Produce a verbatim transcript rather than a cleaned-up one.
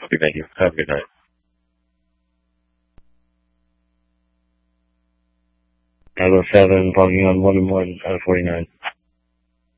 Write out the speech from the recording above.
Okay, thank you. Have a good night. nine oh seven, logging on one and one out of forty-nine.